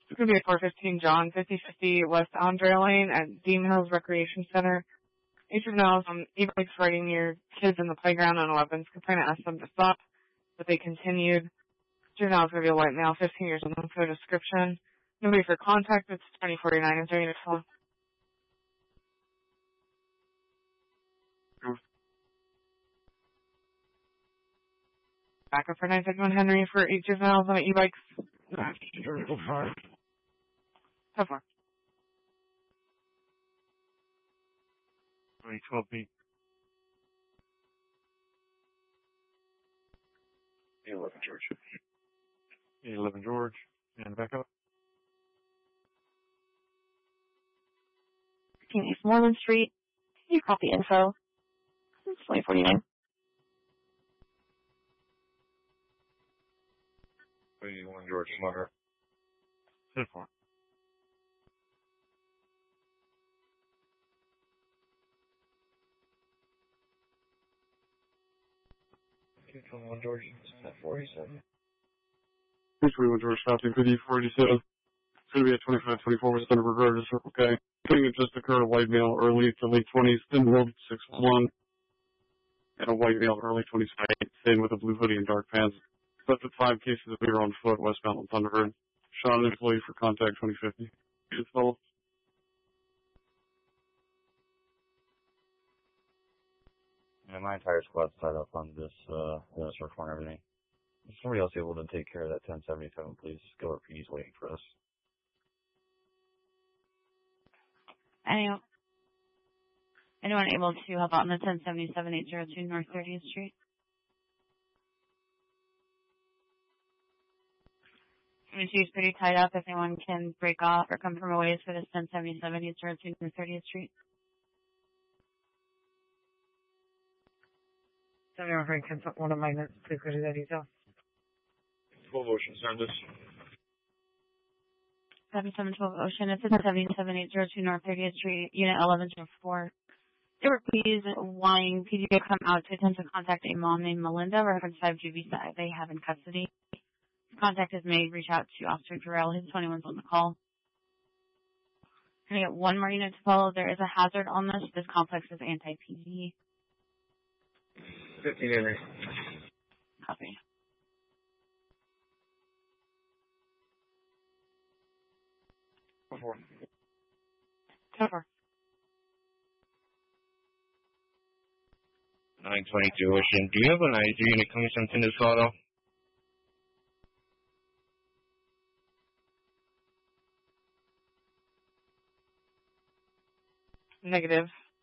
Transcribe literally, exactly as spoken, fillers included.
It's going to be at four fifteen John, fifty fifty West Andre Lane at Dean Hills Recreation Center. Eight juveniles on e-bikes riding near kids in the playground on weapons. Complainant asked them to stop, but they continued. Juveniles going to be a white male, fifteen years old, for description. Nobody for contact. It's twenty forty-nine. Is there any phone? Backup for nine fifty-one Henry for eight juveniles on e-bikes. Go for it. How far? twenty twelve B. eleven George. eleven George. And back up. East Moreland Street. You copy info. It's twenty forty-nine. twenty-one George Slaughter. ten four. twenty-one George, forty-seven. twenty-one George, stopping fifty forty-seven. It's going to be at twenty-five twenty-four West Thunderbird Road to Circle K. Thing had just occurred, a white male, early to late twenties, thin robe, six one. And a white male, early twenties, thin with a blue hoodie and dark pants. Left with five cases of beer on foot, westbound on Thunderbird. Shot an employee for contact twenty fifty. Good fellow. Yeah, my entire squad's tied up on this, uh, this report and everything. Is somebody else able to take care of that ten seventy-seven, please? Skillet P D's waiting for us. Anyone, anyone able to help out on the ten seventy-seven eight oh two North thirtieth Street? I mean, she's pretty tied up. If anyone can break off or come from a ways for this ten seventy-seven eight oh two North thirtieth Street. Seven Frank can put one of my notes, please go to that detail. Full Ocean, send us. seventy-seven twelve Ocean, it's at seventy-seven eight oh two North thirtieth Street, Unit eleven oh four. They were please wanting P D to come out to attempt to contact a mom named Melinda, reference five G B that they have in custody. Contact is made, reach out to Officer Jarrell, his twenty-one's on the call. Can I get one more unit to follow? There is a hazard on this. This complex is anti-P D. fifteen Henry. Copy. Before. Cover. nine twenty-two Ocean. Do you have an I D unit coming from this photo? Negative.